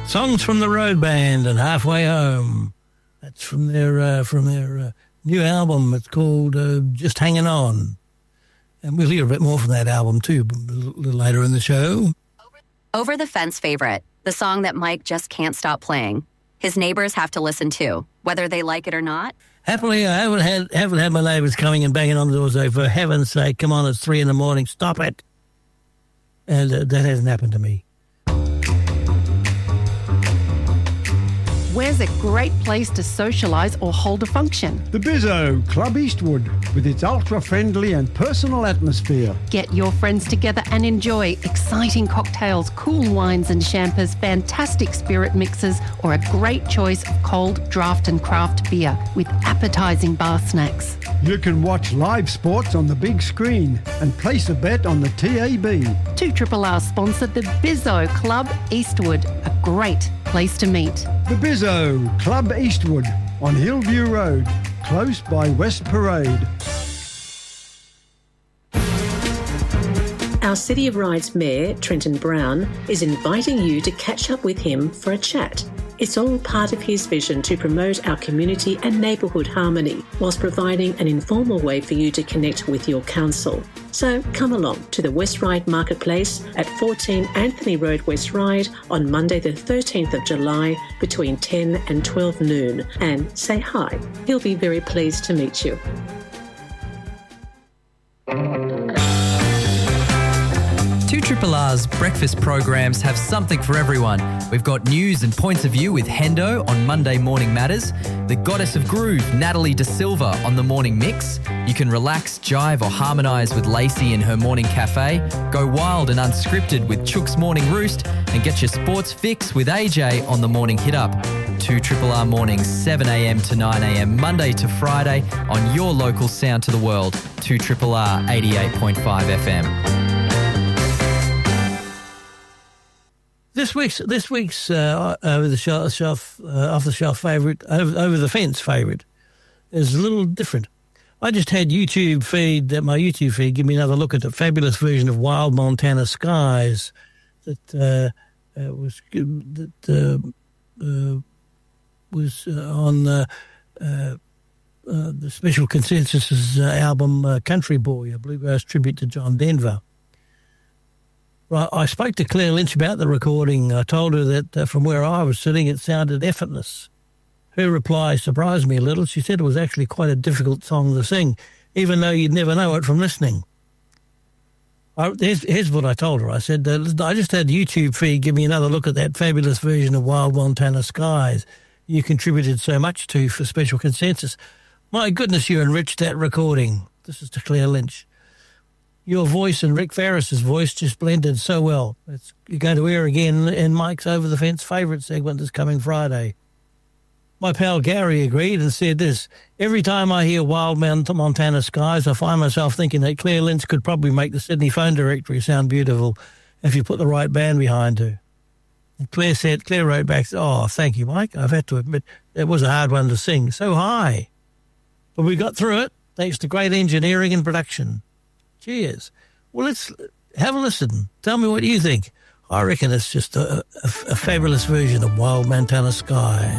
Songs from the Road Band and Halfway Home. That's from their new album. It's called Just Hanging On. And we'll hear a bit more from that album too a little later in the show. Over the Fence Favorite, the song that Mike just can't stop playing. His neighbors have to listen to, whether they like it or not. Happily, I haven't had my neighbours coming and banging on the door saying, for heaven's sake, come on, it's 3 a.m, stop it. And that hasn't happened to me. Where's a great place to socialise or hold a function? The Bizzo, Club Eastwood, with its ultra-friendly and personal atmosphere. Get your friends together and enjoy exciting cocktails, cool wines and champers, fantastic spirit mixes, or a great choice of cold draft and craft beer with appetising bar snacks. You can watch live sports on the big screen and place a bet on the TAB. 2RRR sponsor the Bizzo Club Eastwood, a great place to meet. The Bizzo, Club Eastwood, on Hillview Road, close by West Parade. Our City of Ryde's Mayor, Trenton Brown, is inviting you to catch up with him for a chat. It's all part of his vision to promote our community and neighbourhood harmony, whilst providing an informal way for you to connect with your council. So come along to the West Ryde Marketplace at 14 Anthony Road, West Ryde on Monday the 13th of July between 10 and 12 noon and say hi. He'll be very pleased to meet you. 2RRR's breakfast programs have something for everyone. We've got news and points of view with Hendo on Monday Morning Matters, the Goddess of Groove, Natalie De Silva, on the Morning Mix. You can relax, jive or harmonise with Lacey in her Morning Cafe, go wild and unscripted with Chook's Morning Roost, and get your sports fix with AJ on the Morning Hit Up. 2RRR mornings, 7 a.m. to 9 a.m, Monday to Friday on your local sound to the world, 2RRR 88.5 FM. This week's over the shelf favourite, over the fence favourite, is a little different. I just had my YouTube feed give me another look at the fabulous version of Wild Montana Skies that was on the Special Consensus album Country Boy, a bluegrass tribute to John Denver. Right, I spoke to Claire Lynch about the recording. I told her that from where I was sitting, it sounded effortless. Her reply surprised me a little. She said it was actually quite a difficult song to sing, even though you'd never know it from listening. Here's what I told her. I said, I just had YouTube feed give me another look at that fabulous version of Wild Montana Skies you contributed so much to for Special Consensus. My goodness, you enriched that recording. This is to Claire Lynch. Your voice and Rick Ferris's voice just blended so well. You're going to hear again in Mike's Over the Fence favourite segment this coming Friday. My pal Gary agreed and said this: every time I hear Wild Montana Skies, I find myself thinking that Claire Lynch could probably make the Sydney phone directory sound beautiful if you put the right band behind her. And Claire wrote back, oh, thank you, Mike. I've had to admit it was a hard one to sing, so high. But we got through it thanks to great engineering and production. Cheers. Well, let's have a listen. Tell me what you think. I reckon it's just a fabulous version of Wild Montana Sky.